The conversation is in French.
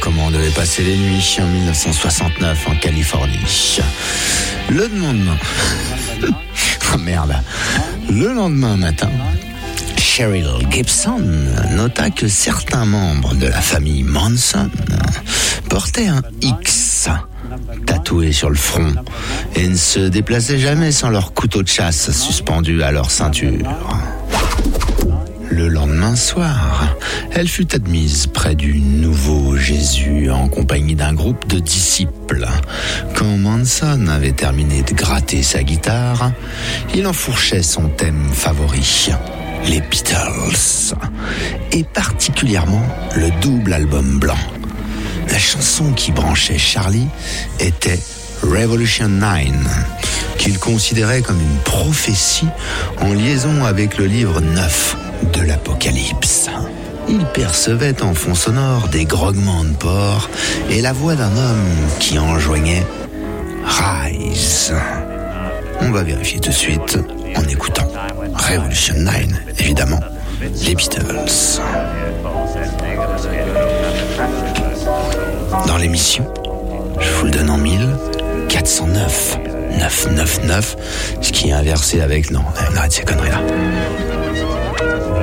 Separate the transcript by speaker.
Speaker 1: Comment on devait passer les nuits en 1969 en Californie. Le lendemain... oh merde. Le lendemain matin, Cheryl Gibson nota que certains membres de la famille Manson portaient un X tatoué sur le front et ne se déplaçaient jamais sans leur couteau de chasse suspendu à leur ceinture. Le lendemain soir, elle fut admise près du nouveau Jésus en compagnie d'un groupe de disciples. Quand Manson avait terminé de gratter sa guitare, il enfourchait son thème favori, les Beatles, et particulièrement le double album blanc. La chanson qui branchait Charlie était Revolution 9, qu'il considérait comme une prophétie en liaison avec le livre 9 de l'Apocalypse. Il percevait en fond sonore des grognements de porc et la voix d'un homme qui enjoignait Rise. On va vérifier tout de suite en écoutant Revolution 9, évidemment, les Beatles. Dans l'émission, je vous le donne en 1409, 999, ce qui est inversé avec... Non, on arrête ces conneries-là.